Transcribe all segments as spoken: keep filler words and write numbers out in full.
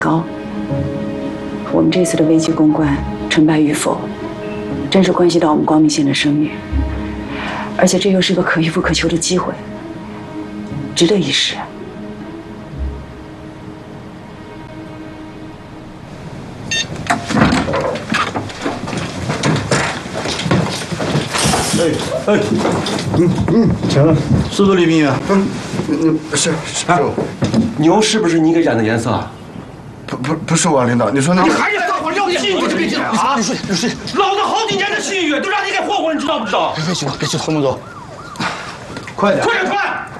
高。我们这次的危机公关成败与否，真是关系到我们光明县的声誉，而且这又是个可遇不可求的机会，值得一试。 哎哎，嗯嗯，请了，是不是李明远？ 嗯嗯，是是。啊， 牛是不是你给染的颜色啊？ 不不不是我，领导，你说那你还是撒谎撂信就是给你啊！ 刘书记，刘书记， 老子好几年的信誉都让你给霍霍，你知道不知道？ 别别激动，别激动，后面走， 快点，快点，快！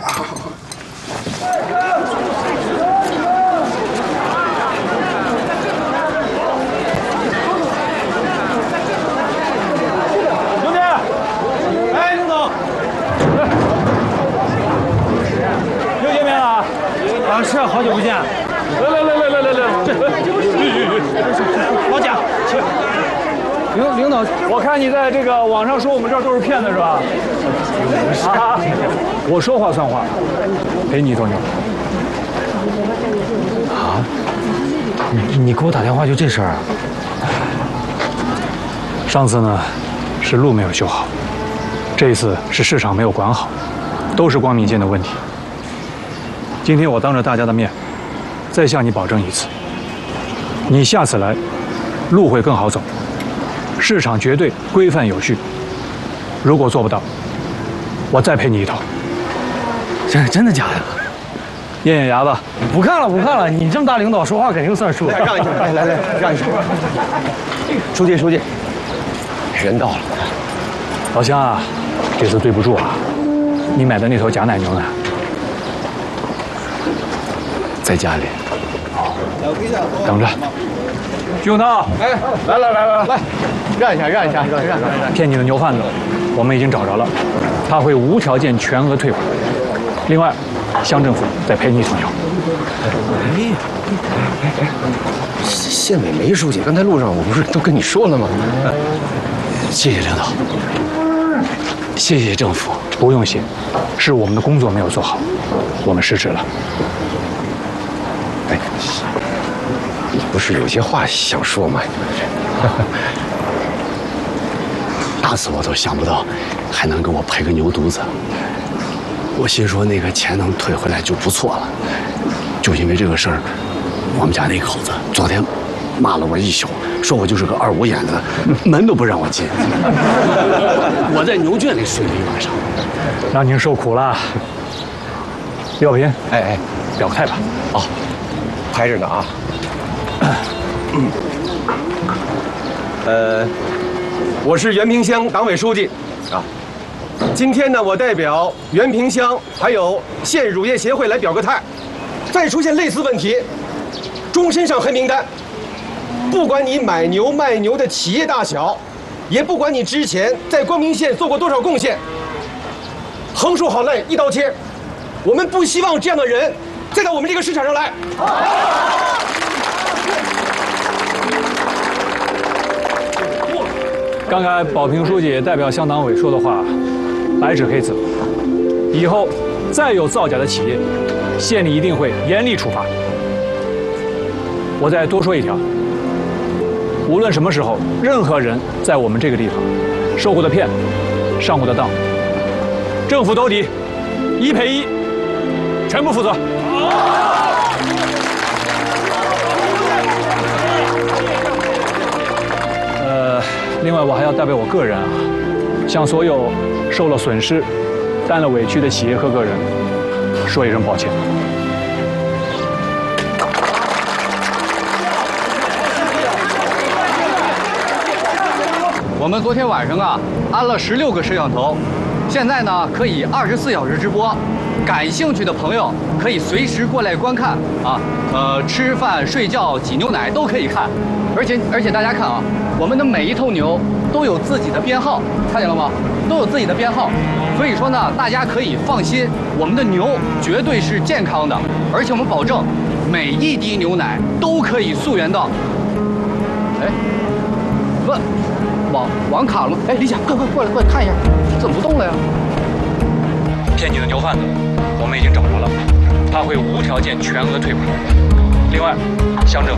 啊，是好久不见！来来来来来来来，这老贾，请。领领导，我看你在这个网上说我们这儿都是骗子是吧？啊，我说话算话，陪你一头牛。啊？你你给我打电话就这事儿啊？上次呢，是路没有修好，这一次是市场没有管好，都是光明县的问题。今天我当着大家的面，再向你保证一次，你下次来，路会更好走，市场绝对规范有序。如果做不到，我再赔你一头。 真真的假的？ 咽咽牙吧。 不看了不看了，你这么大领导说话肯定算数。 来让一下，来来来，让一下。书记书记，人到了。 老乡啊，这次对不住啊，你买的那头假奶牛呢？在家里，好，等着。徐永涛， 哎，来来来来来，让一下，让一下，让让让。 骗你的牛贩子，我们已经找着了，他会无条件全额退还。另外，乡政府再赔你一头牛。 哎，哎哎，县委梅书记，刚才路上我不是都跟你说了吗？ 谢谢领导，谢谢政府。不用谢，是我们的工作没有做好，我们失职了。 哎，你不是有些话想说吗？ 打死我都想不到，还能给我赔个牛犊子。我心说那个钱能退回来就不错了。就因为这个事儿，我们家那口子昨天骂了我一宿，说我就是个二五眼的，门都不让我进。我在牛圈里睡了一晚上， 让您受苦了。李小平， 哎哎， 表个态吧。 哦。拍着呢啊，呃，我是原平乡党委书记啊。今天呢，我代表原平乡还有县乳业协会来表个态，再出现类似问题，终身上黑名单。不管你买牛卖牛的企业大小，也不管你之前在光明县做过多少贡献，横竖好赖一刀切。我们不希望这样的人再到我们这个市场上来。 刚才保平书记代表乡党委说的话，白纸黑字，以后再有造假的企业，县里一定会严厉处罚。我再多说一条，无论什么时候，任何人在我们这个地方受过的骗，上过的当，政府兜底，一赔一，全部负责。呃，另外我还要代表我个人啊，向所有受了损失、担了委屈的企业和个人说一声抱歉。 我们昨天晚上啊安了十六个摄像头，现在呢可以二十四小时直播，感兴趣的朋友可以随时过来观看啊。呃，吃饭、睡觉、挤牛奶都可以看，而且而且大家看啊，我们的每一头牛都有自己的编号，看见了吗？都有自己的编号，所以说呢，大家可以放心，我们的牛绝对是健康的，而且我们保证每一滴牛奶都可以溯源到。哎，不。网网卡了吗？哎，李想，快快过来，过来看一下，怎么不动了呀？ 骗你的牛贩子，我们已经找着了，他会无条件全额退款。另外，乡政府